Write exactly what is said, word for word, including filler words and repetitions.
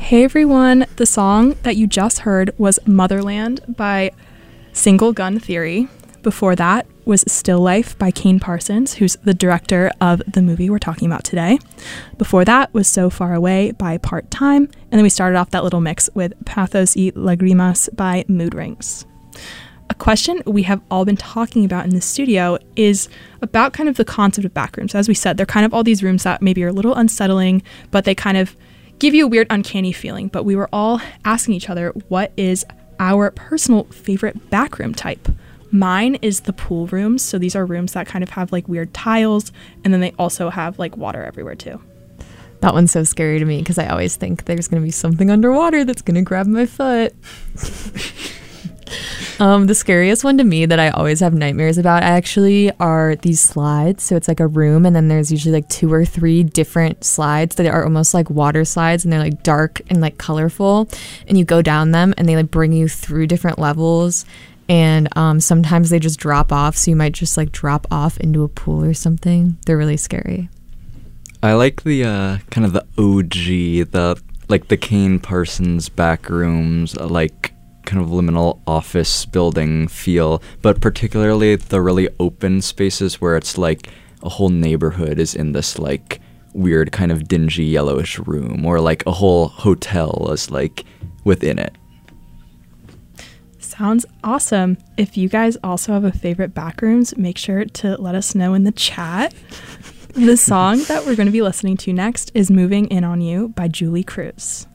Hey everyone, the song that you just heard was Motherland by Single Gun Theory. Before that was Still Life by Kane Parsons, who's the director of the movie we're talking about today. Before that was So Far Away by Part Time, and then we started off that little mix with Pathos y Lagrimas by Mood Rings. A question we have all been talking about in the studio is about kind of the concept of backrooms. As we said, they're kind of all these rooms that maybe are a little unsettling, but they kind of give you a weird, uncanny feeling. But we were all asking each other, what is our personal favorite backroom type? Mine is the pool rooms. So these are rooms that kind of have like weird tiles, and then they also have like water everywhere too. That one's so scary to me because I always think there's going to be something underwater that's going to grab my foot. Um, the scariest one to me that I always have nightmares about actually are these slides. So it's like a room, and then there's usually like two or three different slides that are almost like water slides, and they're like dark and like colorful, and you go down them and they like bring you through different levels, and um, sometimes they just drop off, so you might just like drop off into a pool or something. They're really scary. I like the uh, kind of the O G, the like the Kane Parsons back rooms, uh, like kind of liminal office building feel, but particularly the really open spaces where it's like a whole neighborhood is in this like weird kind of dingy yellowish room, or like a whole hotel is like within it. Sounds awesome. If you guys also have a favorite backrooms, make sure to let us know in the chat. The song that we're going to be listening to next is Moving In On You by Julie Cruz.